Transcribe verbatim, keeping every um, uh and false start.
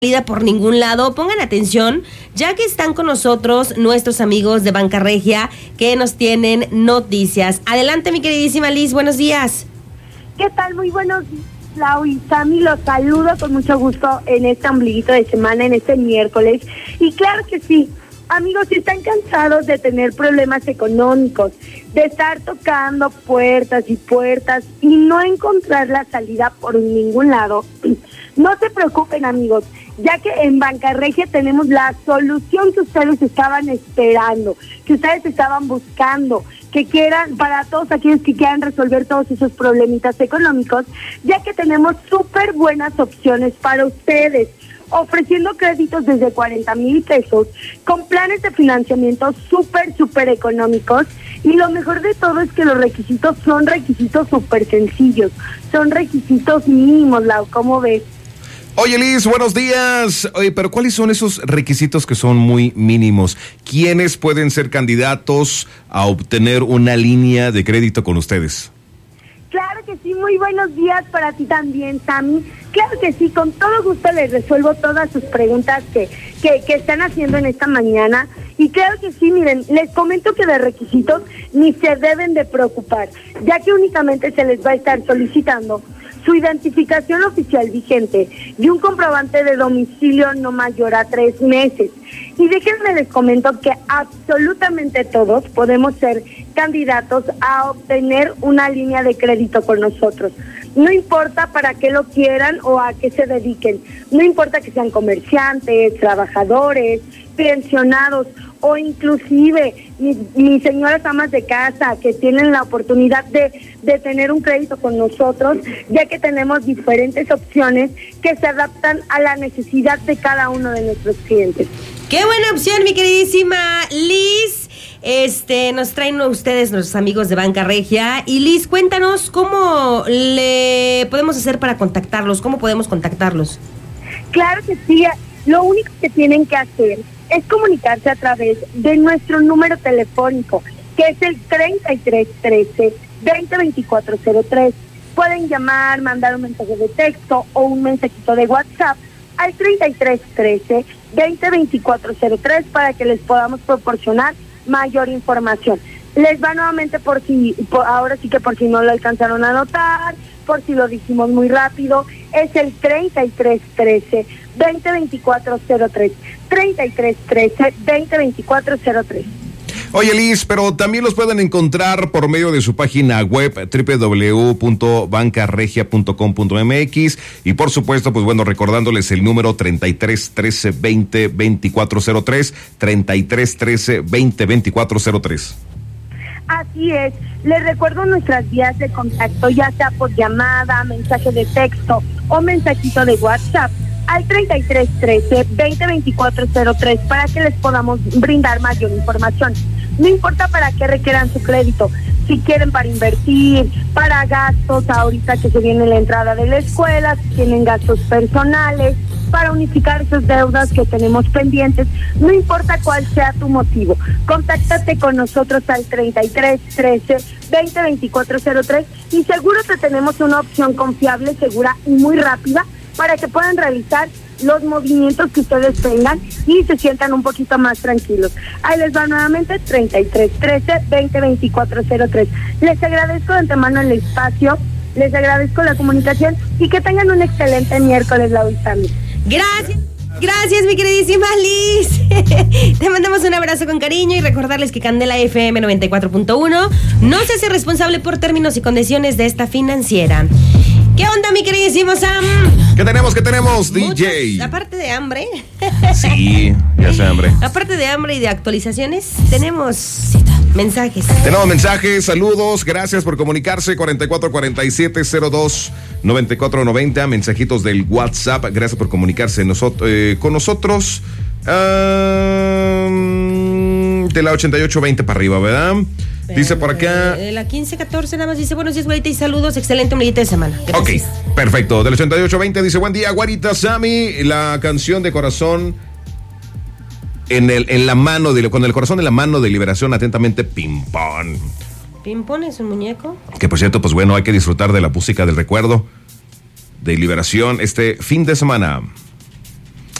salida por ningún lado. Pongan atención, ya que están con nosotros nuestros amigos de Banca Regia que nos tienen noticias. Adelante, mi queridísima Liz, buenos días. ¿Qué tal? Muy buenos días, Lau y Sammy. Los saludo con mucho gusto en este ombliguito de semana, en este miércoles. Y claro que sí, amigos, si están cansados de tener problemas económicos, de estar tocando puertas y puertas y no encontrar la salida por ningún lado, no se preocupen, amigos, ya que en Banca Regia tenemos la solución que ustedes estaban esperando, que ustedes estaban buscando, que quieran, para todos aquellos que quieran resolver todos esos problemitas económicos, ya que tenemos súper buenas opciones para ustedes, ofreciendo créditos desde cuarenta mil pesos, con planes de financiamiento súper, súper económicos, y lo mejor de todo es que los requisitos son requisitos súper sencillos, son requisitos mínimos, Lau, ¿cómo ves? Oye, Liz, buenos días. Oye, pero ¿cuáles son esos requisitos que son muy mínimos? ¿Quiénes pueden ser candidatos a obtener una línea de crédito con ustedes? Claro que sí, muy buenos días para ti también, Sammy. Claro que sí, con todo gusto les resuelvo todas sus preguntas que, que, que están haciendo en esta mañana. Y claro que sí, miren, les comento que de requisitos ni se deben de preocupar, ya que únicamente se les va a estar solicitando su identificación oficial vigente y un comprobante de domicilio no mayor a tres meses. Y déjenme les comento que absolutamente todos podemos ser candidatos a obtener una línea de crédito con nosotros. No importa para qué lo quieran o a qué se dediquen. No importa que sean comerciantes, trabajadores, pensionados o inclusive mis, mis señoras amas de casa que tienen la oportunidad de, de tener un crédito con nosotros, ya que tenemos diferentes opciones que se adaptan a la necesidad de cada uno de nuestros clientes. ¡Qué buena opción, mi queridísima Liz! Este, nos traen ustedes, nuestros amigos de Banca Regia. Y Liz, cuéntanos cómo le podemos hacer para contactarlos, cómo podemos contactarlos. Claro que sí, lo único que tienen que hacer es comunicarse a través de nuestro número telefónico, que es el treinta y tres trece, veinte veinticuatro cero tres. Pueden llamar, mandar un mensaje de texto o un mensajito de WhatsApp al treinta y tres trece, veinte veinticuatro cero tres para que les podamos proporcionar mayor información. Les va nuevamente por si, por, ahora sí que por si no lo alcanzaron a notar, por si lo dijimos muy rápido, es el treinta y tres trece, veinte veinticuatro cero tres, treinta y tres trece, veinte veinticuatro cero tres. Oye, Liz, pero también los pueden encontrar por medio de su página web doble u doble u doble u punto banca regia punto com punto m x y por supuesto, pues bueno, recordándoles el número treinta y tres trece, veinte veinticuatro cero tres, treinta y tres trece, veinte veinticuatro cero tres. Así es, les recuerdo nuestras vías de contacto, ya sea por llamada, mensaje de texto o mensajito de WhatsApp al treinta y tres trece, veinte veinticuatro cero tres para que les podamos brindar mayor información. No importa para qué requieran su crédito, si quieren para invertir, para gastos, ahorita que se viene la entrada de la escuela, si tienen gastos personales, para unificar esas deudas que tenemos pendientes, no importa cuál sea tu motivo, contáctate con nosotros al treinta y tres trece, veinte veinticuatro cero tres y seguro que tenemos una opción confiable, segura y muy rápida para que puedan realizar los movimientos que ustedes tengan y se sientan un poquito más tranquilos. Ahí les va nuevamente treinta y tres trece, veinte veinticuatro cero tres. Les agradezco de antemano el espacio, les agradezco la comunicación y que tengan un excelente miércoles, Lau y Sammy. Gracias. Gracias, mi queridísima Liz. Te mandamos un abrazo con cariño y recordarles que Candela F M noventa y cuatro punto uno no se hace responsable por términos y condiciones de esta financiera. ¿Qué onda, mi queridísimo Sam? ¿Qué tenemos? ¿Qué tenemos, Muchas, D J? aparte de hambre. Sí, ya sé hambre. Aparte de hambre y de actualizaciones, tenemos mensajes. Tenemos mensajes, saludos, gracias por comunicarse, cuarenta y cuatro cuarenta y siete cero dos noventa y cuatro noventa, mensajitos del WhatsApp, gracias por comunicarse nosotros, eh, con nosotros, um, de la ochenta y ocho veinte para arriba, ¿verdad? Dice por acá. De la quince catorce nada más dice buenos días, güerita, y saludos, excelente ombliguito de semana. Gracias. Ok, perfecto. Del ochenta y ocho veinte dice buen día, güerita Sammy, la canción de corazón en el en la mano, de, con el corazón en la mano de liberación, atentamente, Pimpón. ¿Pimpón es un muñeco? Que por cierto, pues bueno, hay que disfrutar de la música del recuerdo, de liberación este fin de semana.